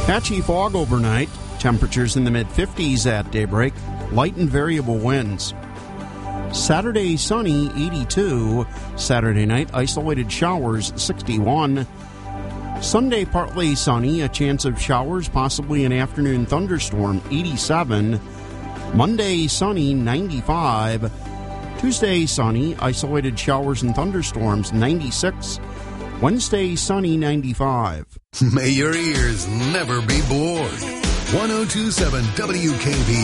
Patchy fog overnight. Temperatures in the mid-50s at daybreak. Light and variable winds. Saturday, sunny, 82. Saturday night, isolated showers, 61. Sunday, partly sunny, a chance of showers, possibly an afternoon thunderstorm, 87. Monday, sunny, 95. Tuesday, sunny, isolated showers and thunderstorms, 96. Wednesday, sunny, 95. May your ears never be bored. 102.7 WKV